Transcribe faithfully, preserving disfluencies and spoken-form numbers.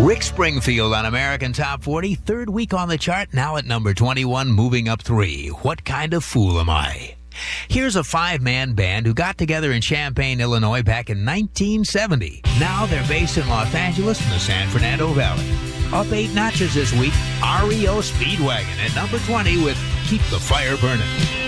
Rick Springfield on American Top forty, third week on the chart, now at number twenty-one, moving up three. What Kind of Fool Am I? Here's a five-man band who got together in Champaign, Illinois back in nineteen seventy. Now they're based in Los Angeles in the San Fernando Valley. Up eight notches this week, R E O Speedwagon at number twenty with Keep the Fire Burning.